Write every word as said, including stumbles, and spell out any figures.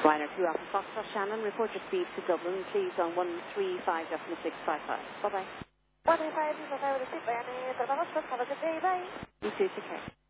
Ryanair two Alpha Foxtrot Shannon, report your speed to Dublin, please, on one three five six five five. Bye-bye. one three five, zero five, Ryanair, have a good day, bye. You too, take care.